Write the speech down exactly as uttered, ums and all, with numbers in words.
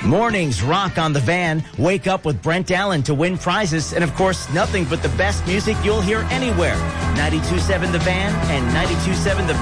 Mornings rock on the van. Wake up with Brent Allen to win prizes. And, of course, nothing but the best music you'll hear anywhere. ninety-two point seven The Van and ninety-two point seven The